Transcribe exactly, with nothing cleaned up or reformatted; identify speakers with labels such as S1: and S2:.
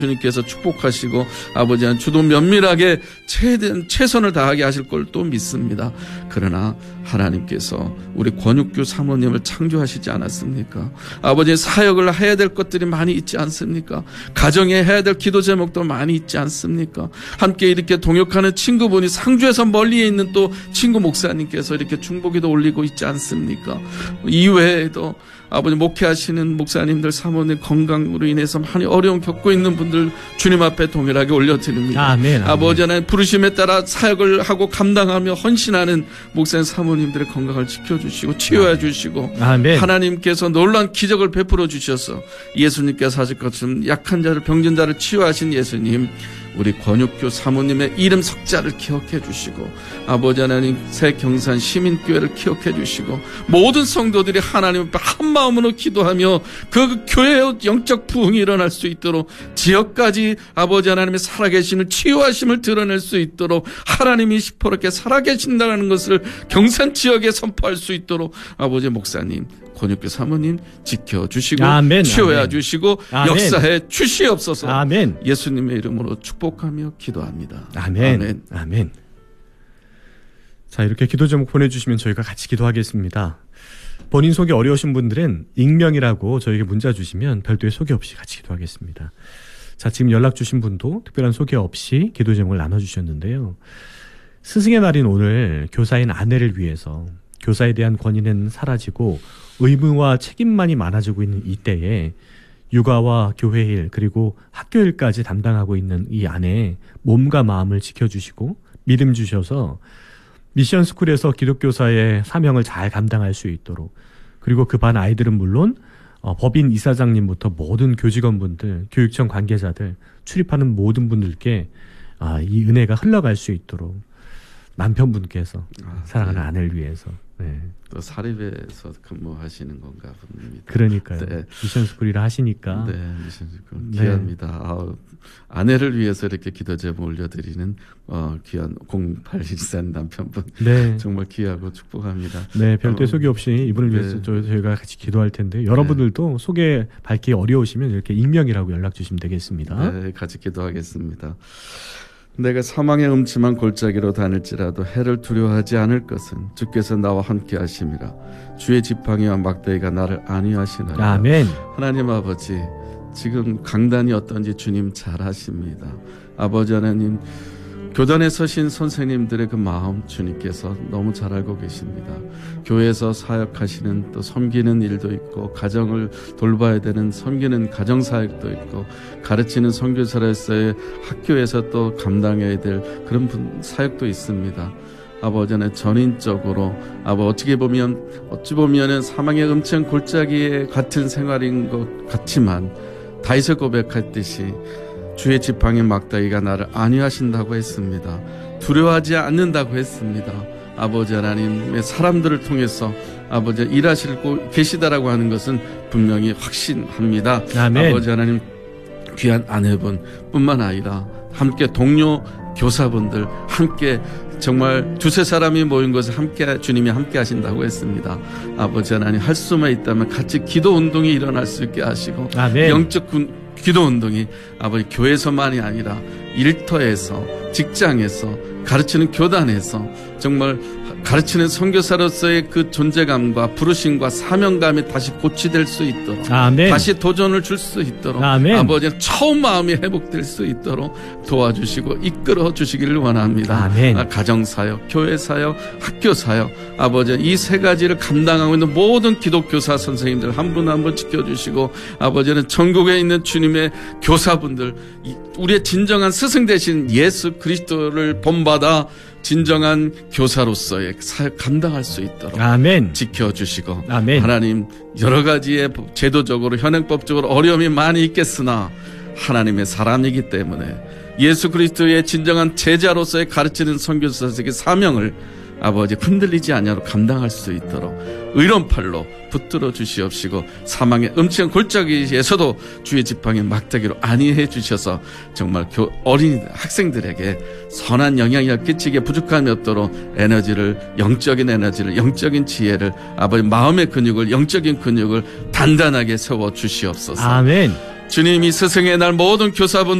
S1: 주님께서 축복하시고 아버지는 주도 면밀하게 최대한 최선을 다하게 하실 걸 또 믿습니다. 그러나 하나님께서 우리 권육교 사모님을 창조하시지 않았습니까? 아버지의 사역을 해야 될 것들이 많이 있지 않습니까? 가정에 해야 될 기도 제목도 많이 있지 않습니까? 함께 이렇게 동역하는 친구분이 상주에서 멀리에 있는 또 친구 목사님께서 이렇게 중보기도 올리고 있지 않습니까? 이외에도 아버지 목회하시는 목사님들, 사모님 건강으로 인해서 많이 어려움 겪고 있는 분들 주님 앞에 동일하게 올려드립니다.
S2: 아멘, 아멘.
S1: 아버지 하나님 부르심에 따라 사역을 하고 감당하며 헌신하는 목사님, 사모님들의 건강을 지켜주시고 치유해 주시고
S2: 아멘.
S1: 하나님께서 놀라운 기적을 베풀어 주셔서 예수님께서 하실 것처럼 약한 자를, 병든 자를 치유하신 예수님, 우리 권육교 사모님의 이름 석자를 기억해 주시고 아버지 하나님 새 경산 시민교회를 기억해 주시고 모든 성도들이 하나님 앞에 한 마음으로 기도하며 그 교회의 영적 부흥이 일어날 수 있도록 지역까지 아버지 하나님의 살아계심을 치유하심을 드러낼 수 있도록 하나님이 시퍼렇게 살아계신다는 것을 경산 지역에 선포할 수 있도록 아버지 목사님, 권육교 사모님 지켜주시고
S2: 아멘,
S1: 치유해
S2: 아멘.
S1: 주시고
S2: 아멘.
S1: 역사해 주시옵소서.
S2: 아멘.
S1: 예수님의 이름으로 축복하며 기도합니다.
S2: 아멘.
S1: 아멘.
S2: 아멘. 자, 이렇게 기도 제목 보내주시면 저희가 같이 기도하겠습니다. 본인 소개 어려우신 분들은 익명이라고 저에게 문자 주시면 별도의 소개 없이 같이 기도하겠습니다. 자, 지금 연락 주신 분도 특별한 소개 없이 기도 제목을 나눠주셨는데요. 스승의 날인 오늘 교사인 아내를 위해서 교사에 대한 권위는 사라지고 의무와 책임만이 많아지고 있는 이때에 육아와 교회 일 그리고 학교 일까지 담당하고 있는 이 아내의 몸과 마음을 지켜주시고 믿음 주셔서 미션 스쿨에서 기독교사의 사명을 잘 감당할 수 있도록, 그리고 그 반 아이들은 물론 어, 법인 이사장님부터 모든 교직원분들, 교육청 관계자들, 출입하는 모든 분들께 아, 이 은혜가 흘러갈 수 있도록 남편분께서
S1: 아,
S2: 사랑하는
S1: 네.
S2: 아내를 위해서 네.
S1: 또 사립에서 근무하시는 건가 봅니다.
S2: 그러니까요.
S1: 네.
S2: 미션 스쿨이라 하시니까.
S1: 네, 미션 스쿨
S2: 네.
S1: 귀합니다. 아우, 아내를 위해서 이렇게 기도 제목 올려드리는 어, 귀한 공팔일사 남편분
S2: 네.
S1: 정말 귀하고 축복합니다.
S2: 네, 별도의
S1: 어,
S2: 소개 없이 이분을
S1: 네.
S2: 위해서 저, 저희가 같이 기도할 텐데 여러분들도 소개 밝기 어려우시면 이렇게 익명이라고 연락 주시면 되겠습니다.
S1: 네, 같이 기도하겠습니다. 내가 사망의 음침한 골짜기로 다닐지라도 해를 두려워하지 않을 것은 주께서 나와 함께 하심이라. 주의 지팡이와 막대기가 나를 안위하시나이다.
S2: 아멘.
S1: 하나님 아버지, 지금 강단이 어떤지 주님 잘 아십니다. 아버지 하나님, 교단에 서신 선생님들의 그 마음 주님께서 너무 잘 알고 계십니다. 교회에서 사역하시는 또 섬기는 일도 있고, 가정을 돌봐야 되는 섬기는 가정사역도 있고, 가르치는 선교사로서의 학교에서 또 감당해야 될 그런 분, 사역도 있습니다. 아버지는 전인적으로 아버 어떻게 보면 어찌 보면은 사망의 음침한 골짜기에 같은 생활인 것 같지만 다윗의 고백했듯이 주의 지팡이 막대기가 나를 안위하신다고 했습니다. 두려워하지 않는다고 했습니다. 아버지 하나님의 사람들을 통해서 아버지 일하시고 계시다라고 하는 것은 분명히 확신합니다.
S2: 아멘.
S1: 아버지 하나님 귀한 아내분 뿐만 아니라 함께 동료 교사분들 함께 정말 두세 사람이 모인 것을 함께 주님이 함께 하신다고 했습니다. 아버지 하나님 할 수만 있다면 같이 기도 운동이 일어날 수 있게 하시고
S2: 아멘.
S1: 영적 군, 기도 운동이 아버지 교회에서만이 아니라 일터에서 직장에서 가르치는 교단에서 정말 가르치는 선교사로서의 그 존재감과 부르심과 사명감이 다시 고치될 수 있도록
S2: 아멘.
S1: 다시 도전을 줄 수 있도록
S2: 아멘.
S1: 아버지 처음 마음이 회복될 수 있도록 도와주시고 이끌어 주시기를 원합니다.
S2: 아멘.
S1: 아, 가정사역, 교회사역, 학교사역 아버지 이 세 가지를 감당하고 있는 모든 기독교사 선생님들 한 분 한 분 지켜주시고 아버지는 전국에 있는 주님의 교사분들 우리의 진정한 스승 되신 예수 그리스도를 본받아 진정한 교사로서의 사역 감당할 수 있도록
S2: 아멘.
S1: 지켜주시고
S2: 아멘.
S1: 하나님 여러 가지의 제도적으로 현행법적으로 어려움이 많이 있겠으나 하나님의 사람이기 때문에 예수 그리스도의 진정한 제자로서의 가르치는 선교사적인 사명을 아버지 흔들리지 않냐로 감당할 수 있도록 의로운 팔로 붙들어 주시옵시고 사망의 음침한 골짜기에서도 주의 지팡이 막대기로 안위해 주셔서 정말 교, 어린 학생들에게 선한 영향을 끼치게 부족함이 없도록 에너지를 영적인 에너지를 영적인 지혜를 아버지 마음의 근육을 영적인 근육을 단단하게 세워 주시옵소서.
S2: 아멘.
S1: 주님이 스승의 날 모든 교사분